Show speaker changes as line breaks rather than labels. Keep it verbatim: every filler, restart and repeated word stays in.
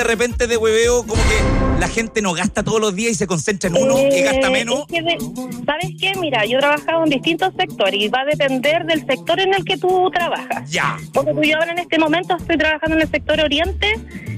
de repente de hueveo, como que la gente no gasta todos los días y se concentra en uno
Eh,
y gasta menos?
es que de- ¿Sabes qué? Mira, yo he trabajado en distintos sectores y va a depender del sector en el que tú trabajas.
Ya.
Porque yo ahora en este momento estoy trabajando en el sector oriente